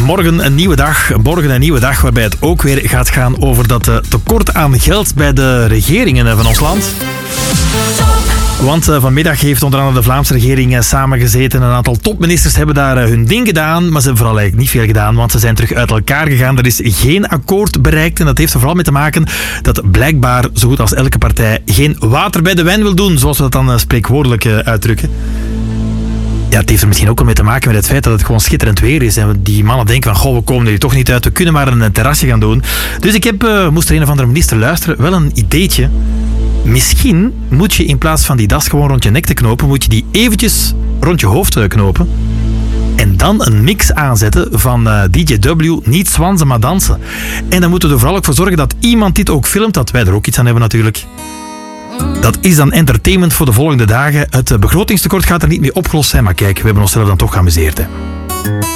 Morgen een nieuwe dag waarbij het ook weer gaat gaan over dat tekort aan geld bij de regeringen van ons land. Want vanmiddag heeft onder andere de Vlaamse regering samengezeten. Een aantal topministers hebben daar hun ding gedaan, maar ze hebben vooral eigenlijk niet veel gedaan, want ze zijn terug uit elkaar gegaan. Er is geen akkoord bereikt en dat heeft er vooral mee te maken dat blijkbaar zo goed als elke partij geen water bij de wijn wil doen, zoals we dat dan spreekwoordelijk uitdrukken. Ja, het heeft er misschien ook wel mee te maken met het feit dat het gewoon schitterend weer is. En die mannen denken van, we komen er hier toch niet uit. We kunnen maar een terrasje gaan doen. Dus ik moest er een of andere minister luisteren. Wel een ideetje. Misschien moet je in plaats van die das gewoon rond je nek te knopen, moet je die eventjes rond je hoofd knopen. En dan een mix aanzetten van DJW, niet zwansen maar dansen. En dan moeten we er vooral ook voor zorgen dat iemand dit ook filmt, dat wij er ook iets aan hebben natuurlijk. Dat is dan entertainment voor de volgende dagen. Het begrotingstekort gaat er niet mee opgelost zijn, maar kijk, we hebben onszelf dan toch geamuseerd, hè.